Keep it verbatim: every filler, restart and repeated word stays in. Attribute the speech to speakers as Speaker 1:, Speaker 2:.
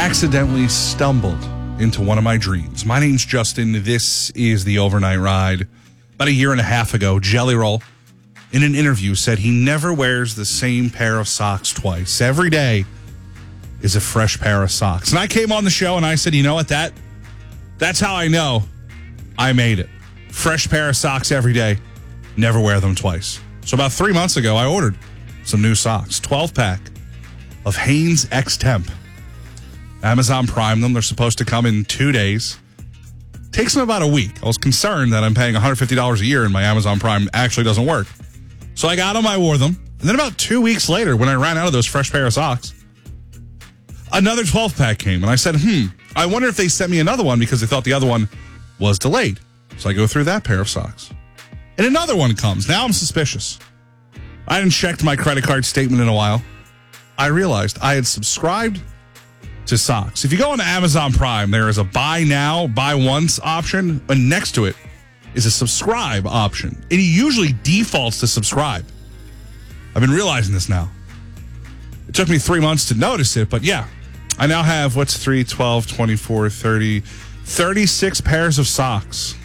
Speaker 1: accidentally stumbled into one of my dreams. My name's Justin. This is the Overnight Ride. About a year and a half ago, Jelly Roll, in an interview, said he never wears the same pair of socks twice. Every day is a fresh pair of socks. And I came on the show and I said, you know what, that that's how I know I made it. Fresh pair of socks every day, never wear them twice. So about three months ago, I ordered some new socks, twelve pack of Hanes X-Temp. Amazon Prime them. They're supposed to come in two days. Takes them about a week. I was concerned that I'm paying one hundred fifty dollars a year and my Amazon Prime actually doesn't work. So I got them, I wore them. And then about two weeks later, when I ran out of those fresh pair of socks, another twelve pack came. And I said, hmm, I wonder if they sent me another one because they thought the other one was delayed. So I go through that pair of socks. And another one comes. Now I'm suspicious. I hadn't checked my credit card statement in a while. I realized I had subscribed to socks. If you go on Amazon Prime, there is a buy now, buy once option, and next to it is a subscribe option. And it usually defaults to subscribe. I've been realizing this now. It took me three months to notice it, but yeah, I now have, what's three, twelve, twenty-four, thirty, thirty-six pairs of socks.